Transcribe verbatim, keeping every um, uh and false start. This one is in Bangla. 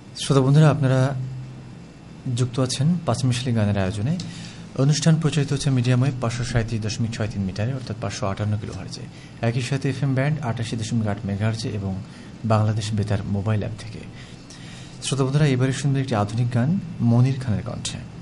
শ্রোতা বন্ধুরা, আপনারা যুক্ত আছেন পাঁচমিশালি গানের আয়োজনে। অনুষ্ঠান প্রচারিত হচ্ছে মিডিয়ামে পাঁচশো সাঁত্রিশ দশমিক ছয় তিন মিটারে, অর্থাৎ পাঁচশো আটান্ন কিলো হার্জে, একই সাথে এফ এম ব্যান্ড আটাশি দশমিক আট মেগাহার্জে এবং বাংলাদেশ বেতার মোবাইল অ্যাপ থেকে। শ্রোতা বন্ধুরা, এবারে শুনবে একটি আধুনিক গান মনির খানের কণ্ঠে।